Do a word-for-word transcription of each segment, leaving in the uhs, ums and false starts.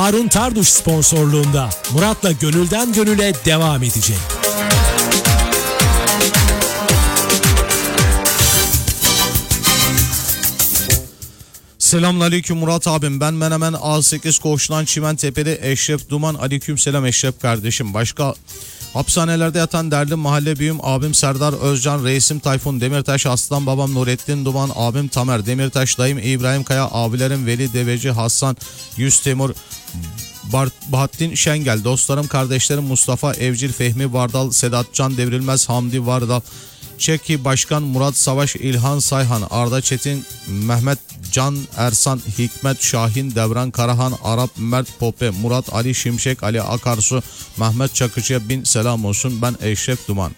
Harun Tarduş sponsorluğunda Murat'la Gönülden Gönüle devam edecek. Selamünaleyküm Murat abim, ben Menemen A sekiz Koğuş'tan Çimentepe'li Eşref Duman. Aleyküm selam Eşref kardeşim. Başka hapishanelerde yatan derdi mahalle büyüğüm abim Serdar Özcan, reisim Tayfun Demirtaş, aslan babam Nurettin Duman, abim Tamer Demirtaş, dayım İbrahim Kaya, abilerim Veli Deveci, Hasan Yüz Temur, Bahattin Şengel, dostlarım kardeşlerim Mustafa Evcil, Fehmi Vardal, Sedat Can Devrilmez, Hamdi Vardal, Çeki Başkan, Murat Savaş, İlhan Sayhan, Arda Çetin, Mehmet Can Ersan, Hikmet Şahin, Devran Karahan, Arap Mert Pope, Murat Ali Şimşek, Ali Akarsu, Mehmet Çakıcı'ya bin selam olsun. Ben Eşref Duman.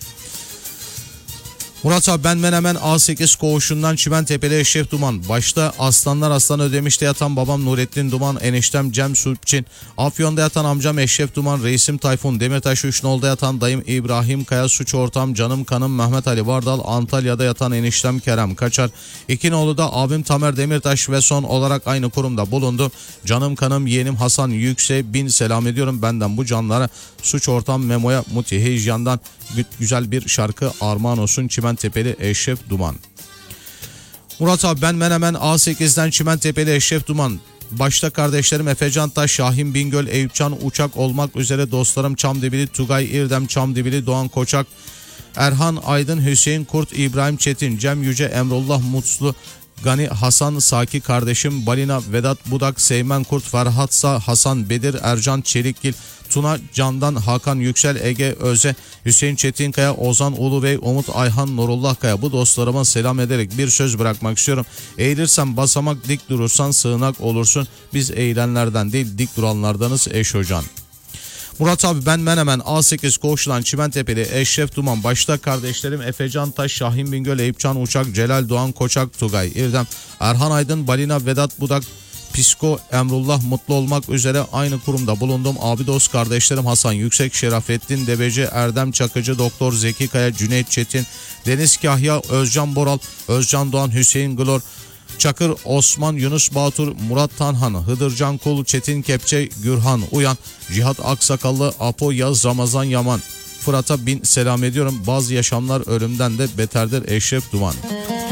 Murat abi, ben Menemen A sekiz Koğuş'undan Çimentepe'li Eşref Duman. Başta Aslanlar Aslan Ödemiş'te yatan babam Nurettin Duman, eniştem Cem Sulpçin, Afyon'da yatan amcam Eşref Duman, reisim Tayfun Demirtaş, Üçnol'da yatan dayım İbrahim Kaya, suç ortam canım kanım Mehmet Ali Vardal, Antalya'da yatan eniştem Kerem Kaçar, İkinoğlu'da abim Tamer Demirtaş ve son olarak aynı kurumda bulundu canım kanım yeğenim Hasan Yükse, bin selam ediyorum. Benden bu canlara, suç ortam Memo'ya, Muti Heyjan'dan güzel bir şarkı armağan olsun. Çimentepe'li Eşref Duman. Murat abi, ben Menemen A sekiz'den Çimentepe'li Eşref Duman. Başta kardeşlerim Efecan Taş, Şahin Bingöl, Eyüpcan Uçak olmak üzere dostlarım Çamdibili, Tugay İrdem Çamdibili, Doğan Koçak, Erhan Aydın, Hüseyin Kurt, İbrahim Çetin, Cem Yüce, Emrullah Mutlu, Gani Hasan Saki kardeşim, Balina Vedat Budak, Seymen Kurt, Ferhatsa Hasan Bedir, Ercan Çelikgil, Tuna Candan, Hakan Yüksel, Ege Öze, Hüseyin Çetinkaya, Ozan Ulubey, Umut Ayhan, Nurullah Kaya, bu dostlarıma selam ederek bir söz bırakmak istiyorum. Eğilirsen basamak, dik durursan sığınak olursun. Biz eğilenlerden değil dik duranlardanız eş hocan. Murat abi, ben Menemen A sekiz Koğuş'tan Çimentepe'li Eşref Duman. Başta kardeşlerim Efecan Taş, Şahin Bingöl, Eyüpcan Uçak, Celal Doğan Koçak, Tugay İrdem, Erhan Aydın, Balina Vedat Budak, Pisko Emrullah Mutlu olmak üzere aynı kurumda bulundum. Abi dost kardeşlerim Hasan Yüksek, Şerafettin Deveci, Erdem Çakıcı, Doktor Zeki Kaya, Cüneyt Çetin, Deniz Kahya, Özcan Boral, Özcan Doğan, Hüseyin Glor, Çakır Osman, Yunus Batur, Murat Tanhan, Hıdırcan Kul, Çetin Kepçe, Gürhan Uyan, Cihat Aksakallı, Apo Yaz, Ramazan Yaman. Fırat'a bin selam ediyorum. Bazı yaşamlar ölümden de beterdir Eşref Duman.